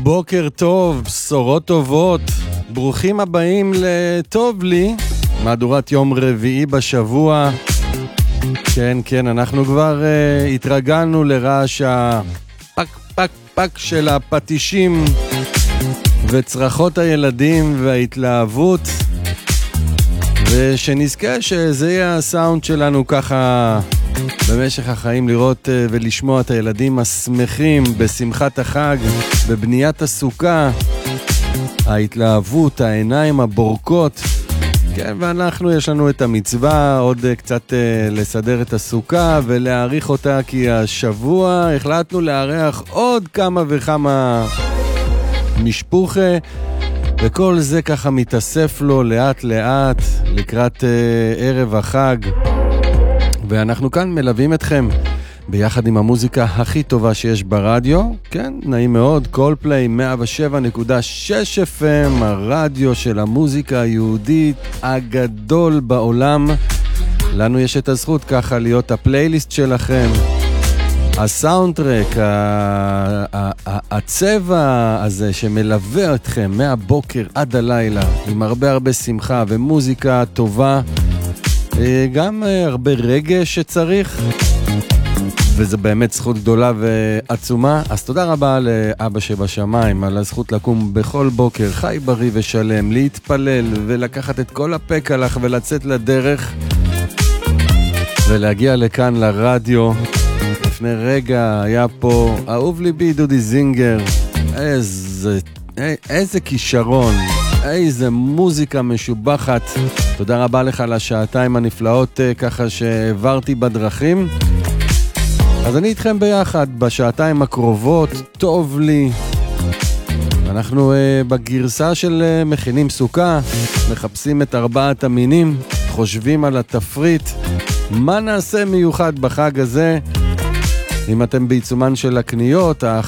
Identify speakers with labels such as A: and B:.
A: בוקר טוב, בשורות טובות, ברוכים הבאים לטוב לי, מהדורת יום רביעי בשבוע. כן, אנחנו כבר התרגלנו לרעש הפק פק פק של הפטישים וצרכות הילדים וההתלהבות, ושנזכה שזה יהיה הסאונד שלנו ככה במשך החיים, לראות ולשמוע את הילדים השמחים בשמחת החג, בבניית הסוכה, ההתלהבות, העיניים הבורקות. כן, ואנחנו יש לנו את המצווה עוד קצת לסדר את הסוכה ולהאריך אותה, כי השבוע החלטנו לארח עוד כמה וכמה משפוחה, וכל זה ככה מתאסף לו לאט לאט לקראת ערב החג. ואנחנו כאן מלווים אתכם ביחד עם המוזיקה הכי טובה שיש ברדיו. כן, נעים מאוד, קולפליי 107.6 FM, הרדיו של המוזיקה היהודית הגדול בעולם. לנו יש את הזכות ככה להיות הפלייליסט שלכם, הסאונדטרק, הצבע הזה שמלווה אתכם מהבוקר עד הלילה, עם הרבה שמחה ומוזיקה טובה, גם הרבה רגש שצריך, וזה באמת זכות גדולה ועצומה. אז תודה רבה לאבא שבשמיים על הזכות לקום בכל בוקר חי בריא ושלם, להתפלל ולקחת את כל הפק עליך ולצאת לדרך ולהגיע לכאן לרדיו. לפני רגע היה פה אהוב ליבי דודי זינגר, איזה כישרון, איזה מוזיקה משובחת. תודה רבה לך על השעתיים הנפלאות ככה שעברתי בדרכים. אז אני איתכם ביחד בשעתיים הקרובות, טוב לי. אנחנו בגרסה של מכינים סוכה, מחפשים את ארבעת המינים, חושבים על התפריט, מה נעשה מיוחד בחג הזה. אם אתם בעיצומן של הקניות,